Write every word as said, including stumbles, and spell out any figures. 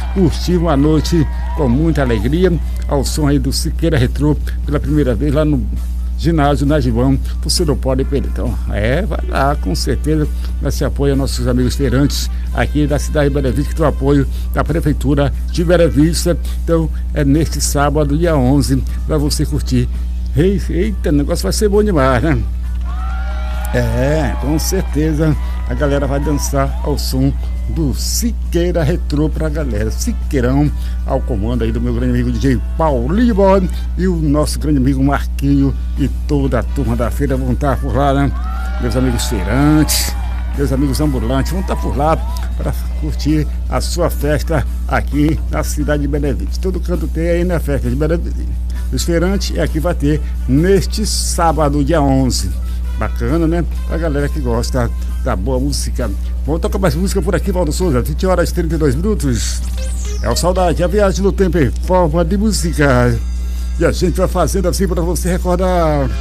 curtir uma noite com muita alegria, ao som aí do Siqueira Retrô, pela primeira vez lá no ginásio Najibão. Você não pode perder. Então, é, vai lá, com certeza, nesse apoio a nossos amigos feirantes aqui da cidade de Bela Vista, que tem o apoio da Prefeitura de Bela Vista. Então, é neste sábado, dia onze, para você curtir. Eita, o negócio vai ser bom demais, né? É, com certeza a galera vai dançar ao som do Siqueira Retrô pra galera. Siqueirão ao comando aí do meu grande amigo D J Paulinho Boy e o nosso grande amigo Marquinho e toda a turma da feira vão estar por lá, né? Meus amigos feirantes, meus amigos ambulantes vão estar por lá para curtir a sua festa aqui na cidade de Bela Vista. Todo canto tem aí na festa de Bela Vista. Os feirantes é que vai ter neste sábado, dia onze. Bacana, né? A galera que gosta da boa música. Vamos tocar mais música por aqui, Valdo Souza. vinte horas e trinta e dois minutos. É o Saudade, a viagem no tempo em forma de música. E a gente vai fazendo assim para você recordar.